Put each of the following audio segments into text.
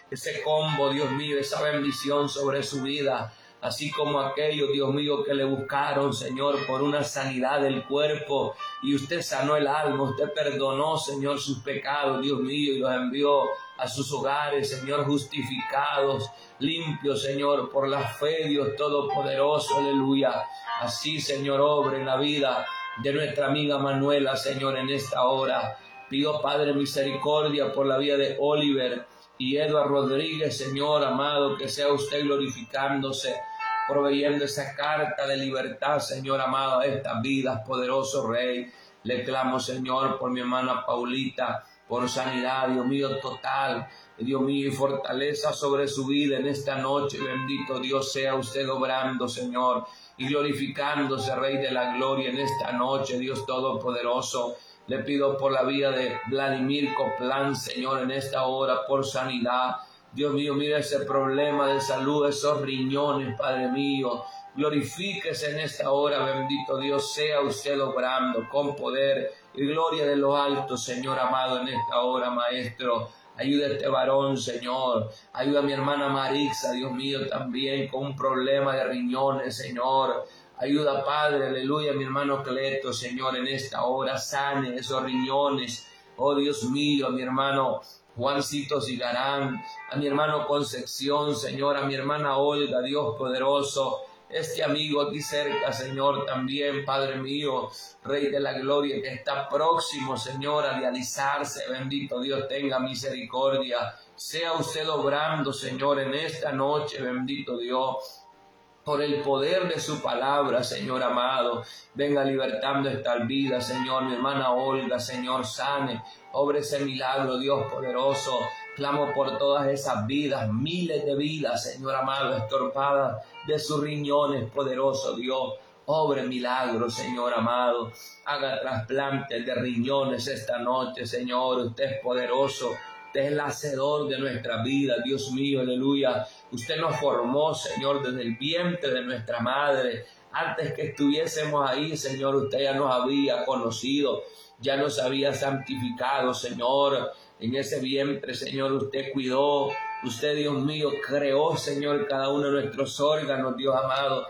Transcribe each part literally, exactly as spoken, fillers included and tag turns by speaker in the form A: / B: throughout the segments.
A: ese combo, Dios mío, esa bendición sobre su vida. Así como aquellos, Dios mío, que le buscaron, Señor, por una sanidad del cuerpo, y usted sanó el alma, usted perdonó, Señor, sus pecados, Dios mío, y los envió a sus hogares, Señor, justificados, limpios, Señor, por la fe, Dios Todopoderoso, aleluya. Así, Señor, obre en la vida de nuestra amiga Manuela, Señor, en esta hora. Pido, Padre, misericordia por la vida de Oliver y Eduardo Rodríguez, Señor amado, que sea usted glorificándose, proveyendo esa carta de libertad, Señor amado, a estas vidas, poderoso Rey. Le clamo, Señor, por mi hermana Paulita, por sanidad, Dios mío, total, Dios mío, y fortaleza sobre su vida en esta noche. Bendito Dios, sea usted obrando, Señor, y glorificándose, Rey de la gloria, en esta noche, Dios Todopoderoso. Le pido por la vida de Vladimir Coplán, Señor, en esta hora, por sanidad. Dios mío, mira ese problema de salud, esos riñones, Padre mío. Glorifíquese en esta hora, bendito Dios, sea usted obrando con poder y gloria de lo alto, Señor amado, en esta hora, Maestro. Ayuda a este varón, Señor. Ayuda a mi hermana Marixa, Dios mío, también con un problema de riñones, Señor. Ayuda, Padre, aleluya, a mi hermano Cleto, Señor, en esta hora, sane esos riñones. Oh, Dios mío, a mi hermano Juancito Zigarán, a mi hermano Concepción, Señor, a mi hermana Olga, Dios poderoso. Este amigo aquí cerca, Señor, también, Padre mío, Rey de la gloria, que está próximo, Señor, a realizarse. Bendito Dios, tenga misericordia. Sea usted obrando, Señor, en esta noche, bendito Dios, por el poder de su palabra, Señor amado. Venga libertando estas vidas, Señor. Mi hermana Olga, Señor, sane. Obre ese milagro, Dios poderoso. Clamo por todas esas vidas, miles de vidas, Señor amado, estorpadas de sus riñones, poderoso Dios. Obre milagro, Señor amado. Haga trasplantes de riñones esta noche, Señor. Usted es poderoso. Usted es el hacedor de nuestra vida, Dios mío, aleluya. Usted nos formó, Señor, desde el vientre de nuestra madre. Antes que estuviésemos ahí, Señor, usted ya nos había conocido, ya nos había santificado, Señor. En ese vientre, Señor, usted cuidó, usted, Dios mío, creó, Señor, cada uno de nuestros órganos, Dios amado.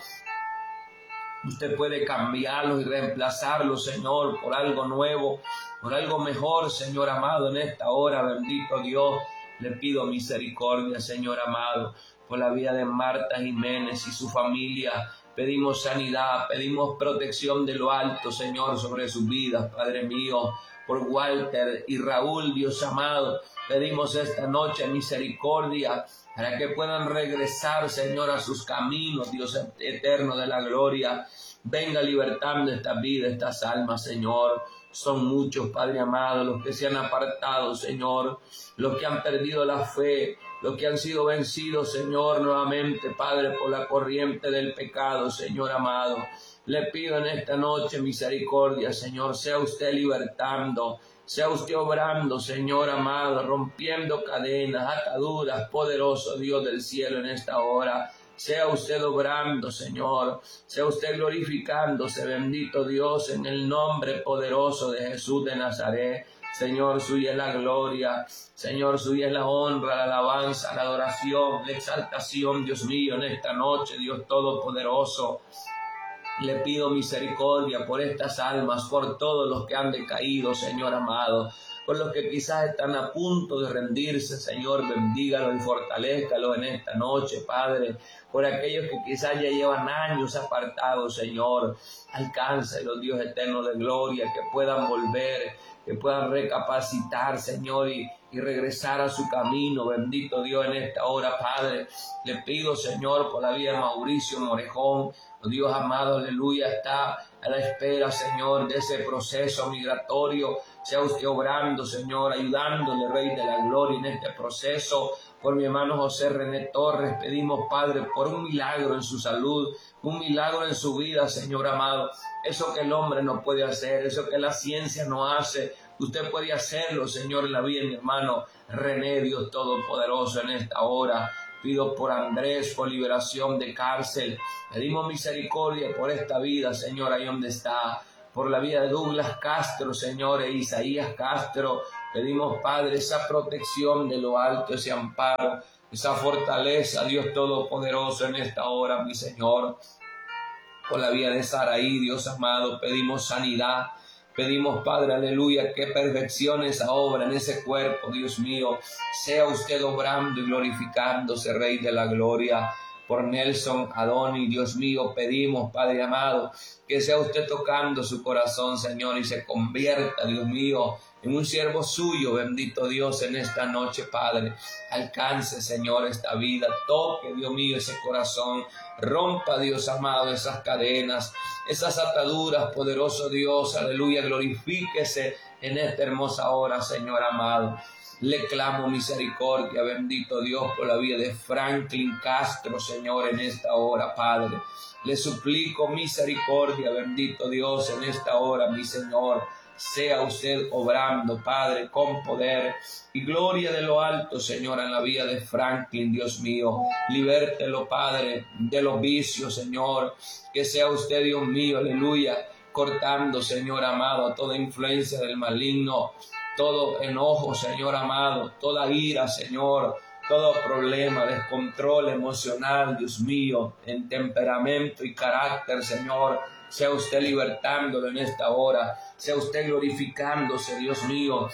A: Usted puede cambiarlos y reemplazarlos, Señor, por algo nuevo, por algo mejor, Señor amado, en esta hora, bendito Dios. Le pido misericordia, Señor amado, por la vida de Marta Jiménez y su familia. Pedimos sanidad, pedimos protección de lo alto, Señor, sobre sus vidas, Padre mío. Por Walter y Raúl, Dios amado, pedimos esta noche misericordia para que puedan regresar, Señor, a sus caminos, Dios eterno de la gloria. Venga libertando esta vida, estas almas, Señor. Son muchos, Padre amado, los que se han apartado, Señor, los que han perdido la fe, los que han sido vencidos, Señor, nuevamente, Padre, por la corriente del pecado, Señor amado. Le pido en esta noche misericordia, Señor, sea usted libertando, sea usted obrando, Señor amado, rompiendo cadenas, ataduras, poderoso Dios del cielo en esta hora. Sea usted obrando, Señor, sea usted glorificándose, bendito Dios, en el nombre poderoso de Jesús de Nazaret. Señor, suya es la gloria, Señor, suya es la honra, la alabanza, la adoración, la exaltación, Dios mío, en esta noche, Dios todopoderoso. Le pido misericordia por estas almas, por todos los que han decaído, Señor amado, por los que quizás están a punto de rendirse, Señor, bendígalos y fortalézcalos en esta noche, Padre. Por aquellos que quizás ya llevan años apartados, Señor, alcáncelos, Dios eterno de gloria, que puedan volver, que puedan recapacitar, Señor, y, y regresar a su camino, bendito Dios, en esta hora, Padre. Le pido, Señor, por la vida de Mauricio Morejón, Dios amado, aleluya, está a la espera, Señor, de ese proceso migratorio. Sea usted obrando, Señor, ayudándole, Rey de la gloria, en este proceso. Por mi hermano José René Torres, pedimos, Padre, por un milagro en su salud, un milagro en su vida, Señor amado. Eso que el hombre no puede hacer, eso que la ciencia no hace, usted puede hacerlo, Señor, en la vida de mi hermano René, Dios todopoderoso, en esta hora. Pido por Andrés, por liberación de cárcel. Pedimos misericordia por esta vida, Señor, ahí donde está. Por la vida de Douglas Castro, Señor, e Isaías Castro. Pedimos, Padre, esa protección de lo alto, ese amparo, esa fortaleza, Dios Todopoderoso, en esta hora, mi Señor. Por la vida de Saraí, Dios amado, pedimos sanidad. Pedimos, Padre, aleluya, que perfeccione esa obra en ese cuerpo, Dios mío. Sea usted obrando y glorificándose, Rey de la gloria. Por Nelson Adoni, Dios mío, pedimos, Padre amado, que sea usted tocando su corazón, Señor, y se convierta, Dios mío, en un siervo suyo, bendito Dios, en esta noche, Padre. Alcance, Señor, esta vida, toque, Dios mío, ese corazón, rompa, Dios amado, esas cadenas, esas ataduras, poderoso Dios, aleluya, glorifíquese en esta hermosa hora, Señor amado. Le clamo misericordia, bendito Dios, por la vida de Franklin Castro, Señor, en esta hora, Padre. Le suplico misericordia, bendito Dios, en esta hora, mi Señor. Sea usted obrando, Padre, con poder y gloria de lo alto, Señor, en la vida de Franklin, Dios mío. Libértelo, Padre, de los vicios, Señor. Que sea usted, Dios mío, aleluya, cortando, Señor amado, a toda influencia del maligno, todo enojo, Señor amado, toda ira, Señor, todo problema, descontrol emocional, Dios mío, en temperamento y carácter, Señor. Sea usted libertándolo en esta hora, sea usted glorificándose, Dios mío.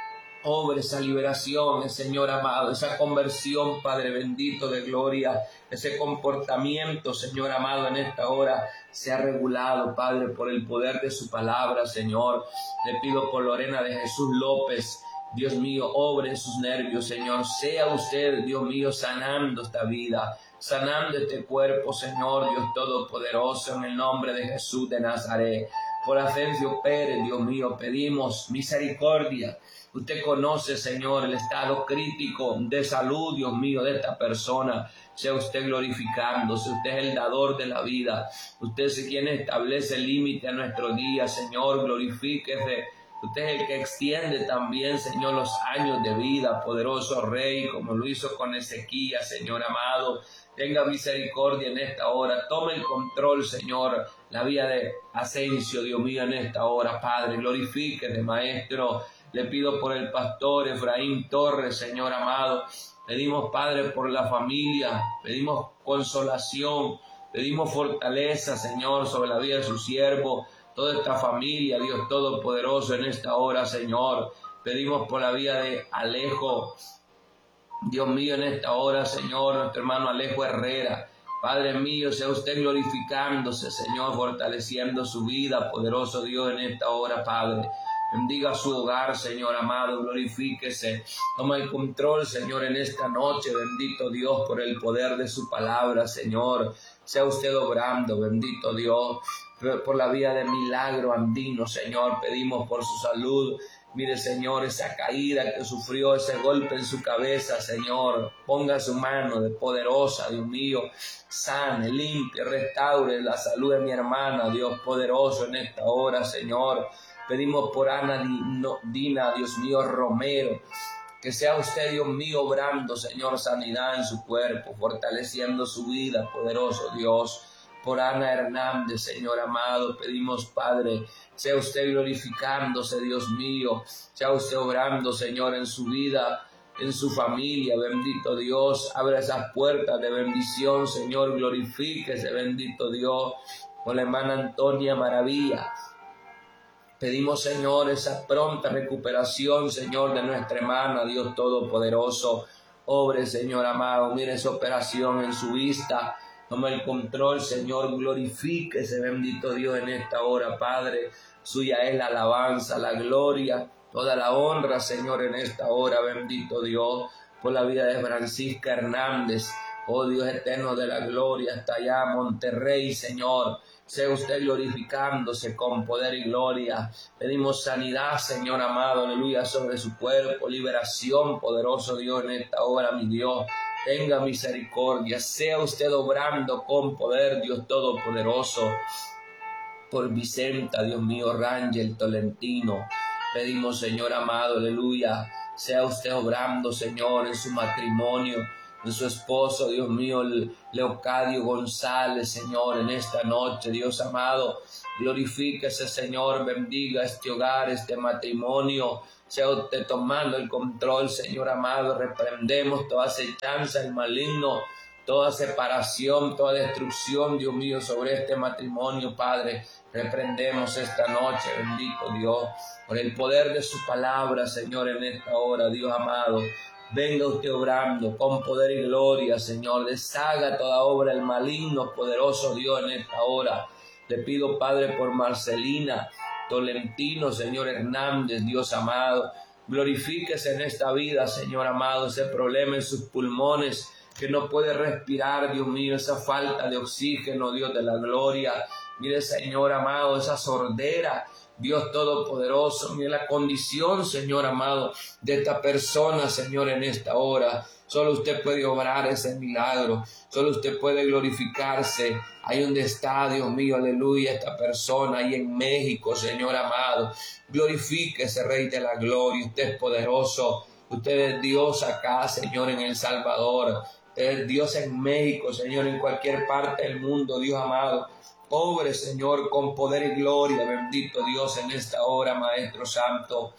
A: Obre esa liberación, Señor amado, esa conversión, Padre bendito de gloria, ese comportamiento, Señor amado, en esta hora sea regulado, Padre, por el poder de su palabra, Señor. Le pido por Lorena de Jesús López, Dios mío, obre en sus nervios, Señor. Sea usted, Dios mío, sanando esta vida, sanando este cuerpo, Señor, Dios Todopoderoso, en el nombre de Jesús de Nazaret. Por Asensio Pérez, Dios mío, pedimos misericordia. Usted conoce, Señor, el estado crítico de salud, Dios mío, de esta persona. Sea usted glorificándose. Usted es el dador de la vida. Usted es quien establece el límite a nuestro día, Señor. Glorifíquese. Usted es el que extiende también, Señor, los años de vida, poderoso Rey, como lo hizo con Ezequías, Señor amado. Tenga misericordia en esta hora. Tome el control, Señor, la vida de Asensio, Dios mío, en esta hora, Padre. Glorifíquese, Maestro. Le pido por el pastor Efraín Torres, Señor amado. Pedimos, Padre, por la familia. Pedimos consolación. Pedimos fortaleza, Señor, sobre la vida de su siervo. Toda esta familia, Dios Todopoderoso, en esta hora, Señor. Pedimos por la vida de Alejo. Dios mío, en esta hora, Señor, nuestro hermano Alejo Herrera. Padre mío, sea usted glorificándose, Señor, fortaleciendo su vida, poderoso Dios, en esta hora, Padre. Bendiga su hogar, Señor amado, glorifíquese. Toma el control, Señor, en esta noche, bendito Dios, por el poder de su palabra, Señor. Sea usted obrando, bendito Dios, por la vía de Milagro Andino, Señor. Pedimos por su salud. Mire, Señor, esa caída que sufrió, ese golpe en su cabeza, Señor. Ponga su mano de poderosa, Dios mío. Sane, limpie, restaure la salud de mi hermana, Dios poderoso, en esta hora, Señor. Pedimos por Ana Dina, Dios mío, Romero. Que sea usted, Dios mío, obrando, Señor, sanidad en su cuerpo, fortaleciendo su vida, poderoso Dios. Por Ana Hernández, Señor amado, pedimos, Padre, sea usted glorificándose, Dios mío. Sea usted obrando, Señor, en su vida, en su familia, bendito Dios. Abra esas puertas de bendición, Señor, glorifíquese, bendito Dios. Por la hermana Antonia Maravilla. Pedimos, Señor, esa pronta recuperación, Señor, de nuestra hermana, Dios Todopoderoso. Obre, Señor amado, mire esa operación en su vista. Toma el control, Señor, glorifíquese, bendito Dios, en esta hora, Padre. Suya es la alabanza, la gloria, toda la honra, Señor, en esta hora, bendito Dios, por la vida de Francisca Hernández. Oh Dios eterno de la gloria, hasta allá, Monterrey, Señor. Sea usted glorificándose con poder y gloria. Pedimos sanidad, Señor amado, aleluya, sobre su cuerpo. Liberación, poderoso Dios, en esta hora, mi Dios. Tenga misericordia. Sea usted obrando con poder, Dios Todopoderoso. Por Vicenta, Dios mío, Rangel Tolentino. Pedimos, Señor amado, aleluya. Sea usted obrando, Señor, en su matrimonio. de su esposo, Dios mío, Leocadio González, Señor, en esta noche, Dios amado, glorifíquese, Señor, bendiga este hogar, este matrimonio, sea usted tomando el control, Señor amado, reprendemos toda acechanza, el maligno, toda separación, toda destrucción, Dios mío, sobre este matrimonio, Padre, reprendemos esta noche, bendito Dios, por el poder de su palabra, Señor, en esta hora, Dios amado. Venga usted obrando con poder y gloria, Señor. Deshaga toda obra el maligno, poderoso Dios, en esta hora. Le pido, Padre, por Marcelina Tolentino, Señor Hernández, Dios amado. Glorifíquese en esta vida, Señor amado, ese problema en sus pulmones, que no puede respirar, Dios mío, esa falta de oxígeno, Dios de la gloria. Mire, Señor amado, esa sordera, Dios Todopoderoso, mire la condición, Señor amado, de esta persona, Señor, en esta hora. Solo usted puede obrar ese milagro, solo usted puede glorificarse. Ahí donde está, Dios mío, aleluya, esta persona, ahí en México, Señor amado. Glorifíquese, Rey de la gloria, usted es poderoso. Usted es Dios acá, Señor, en El Salvador. Usted es Dios en México, Señor, en cualquier parte del mundo, Dios amado. Obre, Señor, con poder y gloria, bendito Dios, en esta hora, Maestro Santo.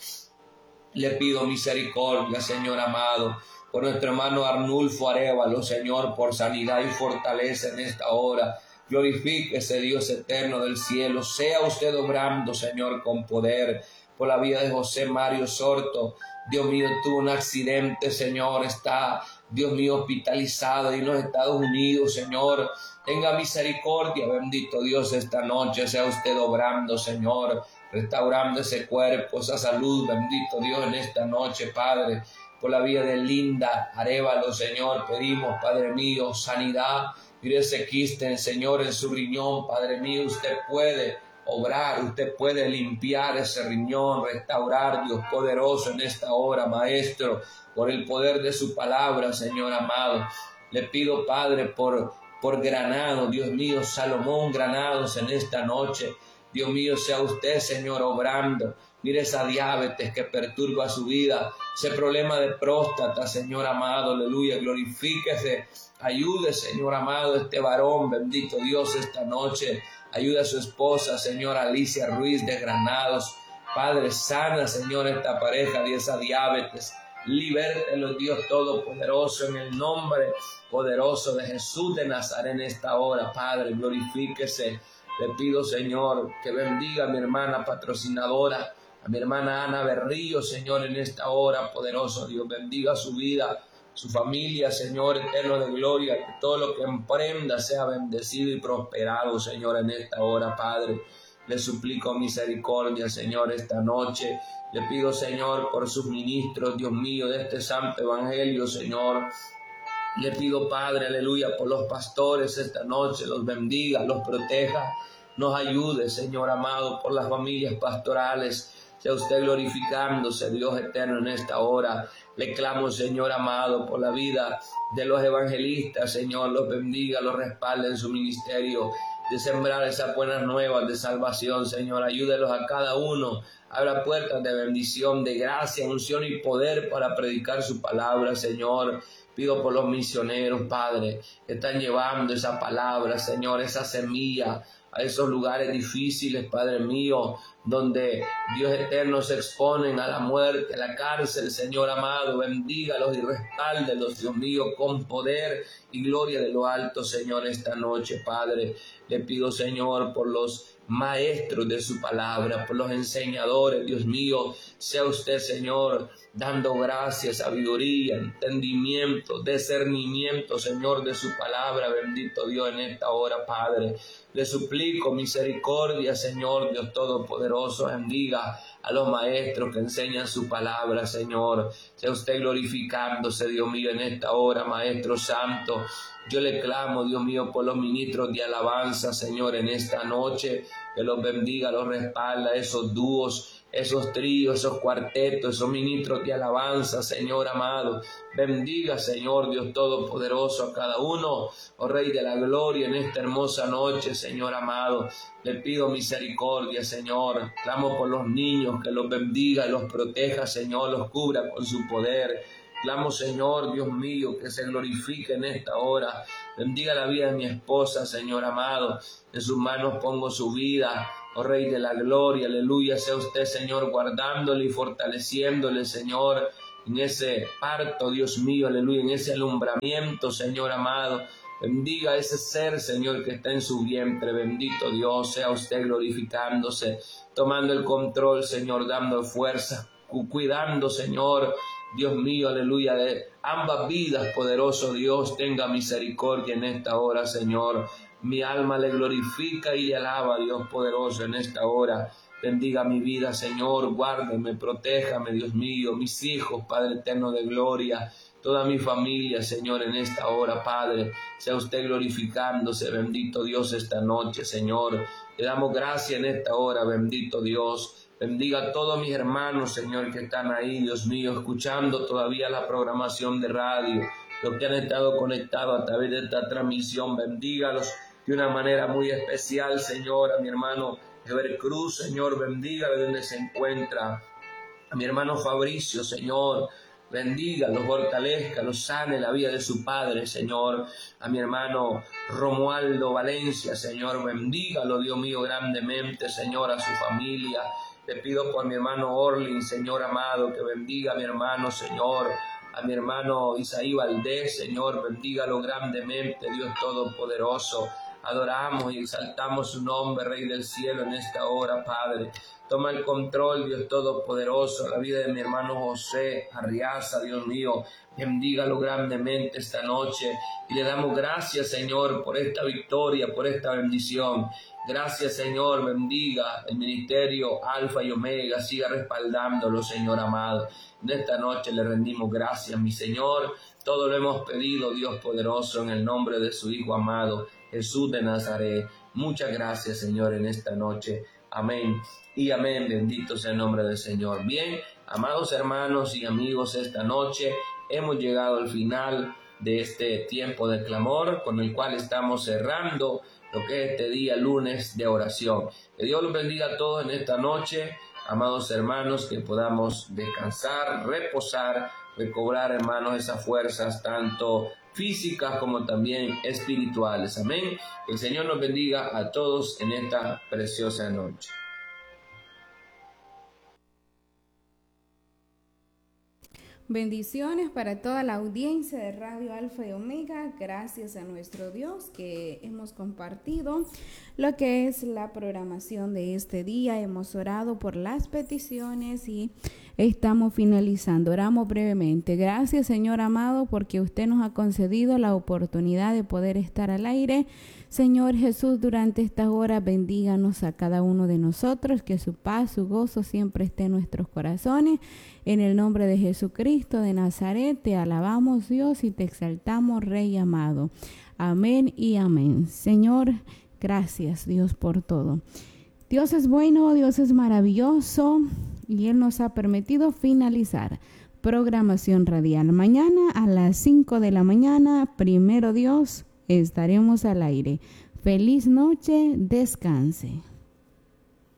A: Le pido misericordia, Señor amado, por nuestro hermano Arnulfo Arévalo, Señor, por sanidad y fortaleza en esta hora. Glorifíquese, Dios eterno del cielo. Sea usted obrando, Señor, con poder. Por la vida de José Mario Sorto, Dios mío, tuvo un accidente, Señor, está, Dios mío, hospitalizado en los Estados Unidos, Señor. Tenga misericordia, bendito Dios, esta noche. Sea usted obrando, Señor, restaurando ese cuerpo, esa salud, bendito Dios, en esta noche, Padre. Por la vida de Linda Arévalo, Señor, pedimos, Padre mío, sanidad. Mire ese quiste, Señor, en su riñón, Padre mío, usted puede obrar, usted puede limpiar ese riñón, restaurar, Dios poderoso, en esta hora, Maestro, por el poder de su palabra, Señor amado. Le pido, Padre, por, por Granados, Dios mío, Salomón Granados, en esta noche. Dios mío, sea usted, Señor, obrando. Mire esa diabetes que perturba su vida, ese problema de próstata, Señor amado, aleluya, glorifíquese. Ayude, Señor amado, este varón, bendito Dios, esta noche. Ayuda a su esposa, Señor Alicia Ruiz de Granados. Padre, sana, Señor, esta pareja de esa diabetes. Libértelo, Dios Todopoderoso, en el nombre poderoso de Jesús de Nazaret en esta hora. Padre, glorifíquese. Le pido, Señor, que bendiga a mi hermana patrocinadora, a mi hermana Ana Berrío, Señor, en esta hora, poderoso Dios. Bendiga su vida, su familia, Señor, eterno de gloria, que todo lo que emprenda sea bendecido y prosperado, Señor, en esta hora, Padre. Le suplico misericordia, Señor, esta noche. Le pido, Señor, por sus ministros, Dios mío, de este santo evangelio, Señor. Le pido, Padre, aleluya, por los pastores esta noche, los bendiga, los proteja, nos ayude, Señor amado, por las familias pastorales. Sea usted glorificándose, Dios eterno, en esta hora. Le clamo, Señor amado, por la vida de los evangelistas, Señor, los bendiga, los respalde en su ministerio, de sembrar esas buenas nuevas de salvación, Señor. Ayúdelos a cada uno. Abra puertas de bendición, de gracia, unción y poder para predicar su palabra, Señor. Pido por los misioneros, Padre, que están llevando esa palabra, Señor, esa semilla a esos lugares difíciles, Padre mío, donde Dios eterno se exponen a la muerte, a la cárcel, Señor amado. Bendígalos y respáldelos, Dios mío, con poder y gloria de lo alto, Señor, esta noche, Padre. Le pido, Señor, por los maestros de su palabra, por los enseñadores, Dios mío. Sea usted, Señor, dando gracia, sabiduría, entendimiento, discernimiento, Señor, de su palabra, bendito Dios, en esta hora, Padre. Le suplico misericordia, Señor, Dios Todopoderoso. Bendiga a los maestros que enseñan su palabra, Señor. Sea usted glorificándose, Dios mío, en esta hora, Maestro Santo. Yo le clamo, Dios mío, por los ministros de alabanza, Señor, en esta noche. Que los bendiga, los respalda, esos dúos, esos tríos, esos cuartetos, esos ministros de alabanza, Señor amado. Bendiga, Señor, Dios Todopoderoso, a cada uno, oh Rey de la gloria, en esta hermosa noche, Señor amado. Le pido misericordia, Señor. Clamo por los niños, que los bendiga, los proteja, Señor, los cubra con su poder. Clamo, Señor, Dios mío, que se glorifique en esta hora. Bendiga la vida de mi esposa, Señor amado. En sus manos pongo su vida. Oh Rey de la gloria, aleluya, sea usted, Señor, guardándole y fortaleciéndole, Señor, en ese parto, Dios mío, aleluya, en ese alumbramiento, Señor amado. Bendiga a ese ser, Señor, que está en su vientre. Bendito Dios, sea usted glorificándose, tomando el control, Señor, dando fuerza, cuidando, Señor, Dios mío, aleluya, de ambas vidas, poderoso Dios, tenga misericordia en esta hora, Señor. Mi alma le glorifica y le alaba, Dios poderoso, en esta hora. Bendiga mi vida, Señor, guárdeme, protéjame, Dios mío, mis hijos, Padre eterno de gloria, toda mi familia, Señor, en esta hora, Padre, sea usted glorificándose, bendito Dios, esta noche, Señor. Le damos gracias en esta hora, bendito Dios. Bendiga a todos mis hermanos, Señor, que están ahí, Dios mío, escuchando todavía la programación de radio, los que han estado conectados a través de esta transmisión. Bendígalos de una manera muy especial, Señor, a mi hermano Eber Cruz, Señor, bendiga de donde se encuentra, a mi hermano Fabricio, Señor, bendiga, los fortalezca, los sane la vida de su padre, Señor, a mi hermano Romualdo Valencia, Señor, bendígalo, Dios mío, grandemente, Señor, a su familia. Le pido por mi hermano Orlin, Señor amado, que bendiga a mi hermano, Señor, a mi hermano Isaí Valdés, Señor, bendígalo grandemente, Dios Todopoderoso. Adoramos y exaltamos su nombre, Rey del cielo, en esta hora, Padre. Toma el control, Dios Todopoderoso, la vida de mi hermano José Arriaza, Dios mío. Bendígalo grandemente esta noche y le damos gracias, Señor, por esta victoria, por esta bendición. Gracias, Señor, bendiga el ministerio Alfa y Omega, siga respaldándolo, Señor amado. En esta noche le rendimos gracias, mi Señor. Todo lo hemos pedido, Dios poderoso, en el nombre de su Hijo amado, Jesús de Nazaret. Muchas gracias, Señor, en esta noche. Amén y amén. Bendito sea el nombre del Señor. Bien, amados hermanos y amigos, esta noche hemos llegado al final de este tiempo de clamor, con el cual estamos cerrando lo que es este día lunes de oración. Que Dios los bendiga a todos en esta noche, amados hermanos, que podamos descansar, reposar, recobrar, hermanos, esas fuerzas tanto físicas como también espirituales. Amén. Que el Señor nos bendiga a todos en esta preciosa noche.
B: Bendiciones para toda la audiencia de Radio Alfa y Omega. Gracias a nuestro Dios que hemos compartido lo que es la programación de este día. Hemos orado por las peticiones y estamos finalizando. Oramos brevemente. Gracias, Señor amado, porque usted nos ha concedido la oportunidad de poder estar al aire. Señor Jesús, durante esta hora bendíganos a cada uno de nosotros, que su paz, su gozo siempre esté en nuestros corazones. En el nombre de Jesucristo de Nazaret, te alabamos, Dios, y te exaltamos, Rey amado. Amén y amén. Señor, gracias, Dios, por todo. Dios es bueno, Dios es maravilloso, y Él nos ha permitido finalizar programación radial. Mañana a las cinco de la mañana, primero Dios, estaremos al aire. Feliz noche, descanse.